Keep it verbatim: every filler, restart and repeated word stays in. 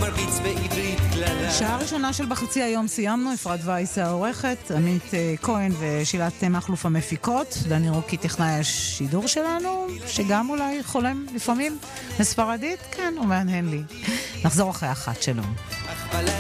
מרביץ בעברית כללה. שעה ראשונה של בחצי היום סיימנו. אפרת וייס העורכת, עמית כהן ושילת מחלוף המפיקות, דני רוקי טכנאי השידור שלנו, שגם אולי חולם לפעמים בספרדית, כן, הוא מהנהן לי. נחזור אחרי אחת, שלום.